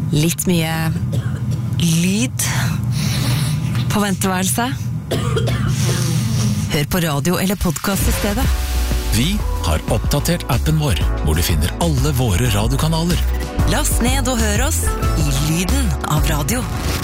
Litt mye lyd på venteværelset. Hør på radio eller podcast I stedet. Vi har oppdatert appen vår, hvor du finner alle våre radiokanaler. Last ned og hør oss I lyden av radio.